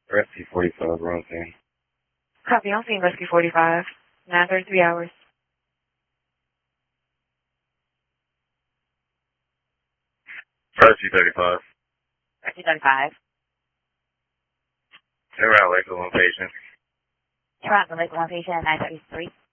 Rescue 45, wrong thing. Copy, I'm seeing Rescue 45. 9:33 hours. Rescue 35. Rescue 35. They're out like one patient. You're out the Lake 1 patient at 9:33.